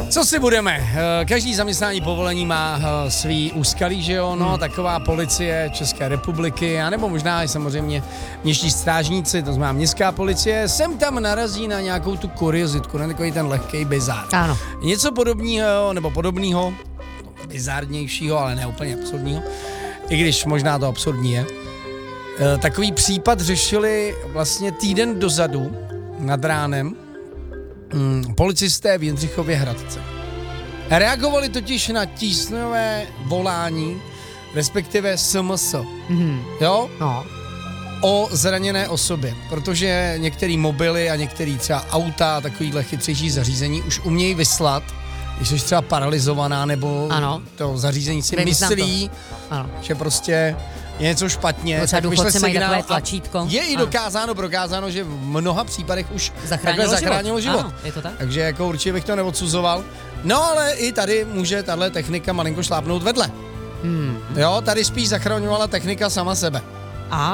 Co si budeme? Každý zaměstnání povolení má svý úskalí, že jo? No, taková policie České republiky, anebo možná i samozřejmě městští strážníci, to znamená městská policie, sem tam narazí na nějakou tu kuriozitku, na takový ten lehkej bizár. Ano. Něco podobného, nebo podobného, bizárnějšího, ale ne úplně absurdního, i když možná to absurdní je. Takový případ řešili vlastně týden dozadu nad ránem policisté v Jindřichově Hradce. Reagovali totiž na tísňové volání, respektive SMS, jo? No. O zraněné osobě, protože některé mobily a některé třeba auta a takovýhle chytřejší zařízení už umějí vyslat, když jsi třeba paralizovaná, nebo ano. To zařízení si myslí, že prostě je něco špatně. Třeba důchodci mají takové tlačítko. Je i prokázáno, že v mnoha případech už zachránilo život. Ano, je to tak? Takže jako určitě bych to neodsuzoval. No ale i tady může tahle technika malinko šlápnout vedle. Jo, tady spíš zachraňovala technika sama sebe.